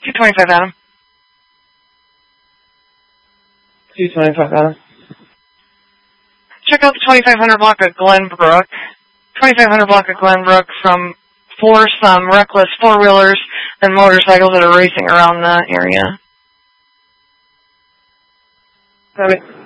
225, Adam. 225, Adam. Check out the 2500 block of Glenbrook. 2500 block of Glenbrook from some reckless four-wheelers and motorcycles that are racing around the area. Copy.